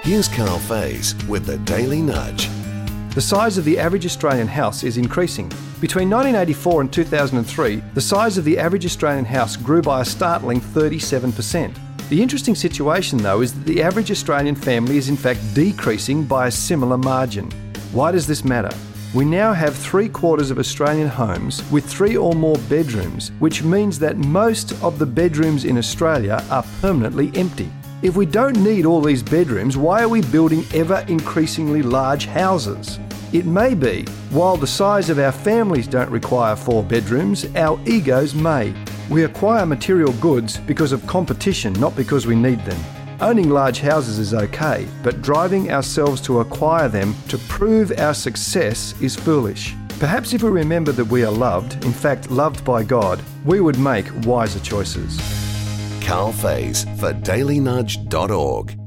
Here's Carl Faze with the Daily Nudge. The size of the average Australian house is increasing. Between 1984 and 2003, the size of the average Australian house grew by a startling 37%. The interesting situation, though, is that the average Australian family is in fact decreasing by a similar margin. Why does this matter? We now have 3/4 of Australian homes with 3 or more bedrooms, which means that most of the bedrooms in Australia are permanently empty. If we don't need all these bedrooms, why are we building ever increasingly large houses? It may be, while the size of our families don't require 4 bedrooms, our egos may. We acquire material goods because of competition, not because we need them. Owning large houses is okay, but driving ourselves to acquire them to prove our success is foolish. Perhaps if we remember that we are loved, in fact loved by God, we would make wiser choices. Carl Faze for dailynudge.org.